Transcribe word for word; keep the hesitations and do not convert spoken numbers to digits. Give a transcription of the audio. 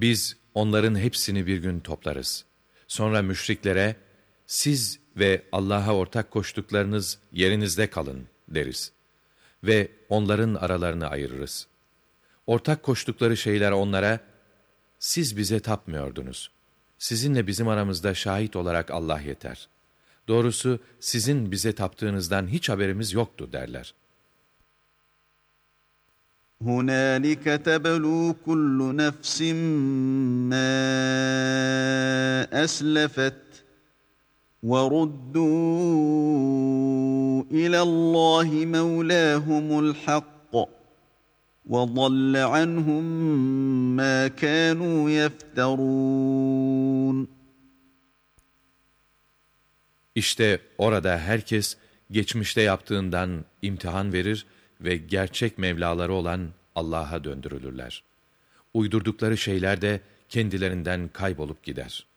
Biz onların hepsini bir gün toplarız. Sonra müşriklere, siz ve Allah'a ortak koştuklarınız yerinizde kalın deriz. Ve onların aralarını ayırırız. Ortak koştukları şeyler onlara, siz bize tapmıyordunuz. Sizinle bizim aramızda şahit olarak Allah yeter. Doğrusu sizin bize taptığınızdan hiç haberimiz yoktu derler. هُنَالِكَ تَبْلُو كُلُّ نَفْسٍ مَّا أَسْلَفَتْ وَرُدُّوا إِلَى اللّٰهِ مَوْلَاهُمُ الْحَقِّ وَضَلَّ عَنْهُمْ مَا كَانُوا يَفْتَرُونَ. İşte orada herkes geçmişte yaptığından imtihan verir ve gerçek Mevlaları olan Allah'a döndürülürler. Uydurdukları şeyler de kendilerinden kaybolup gider.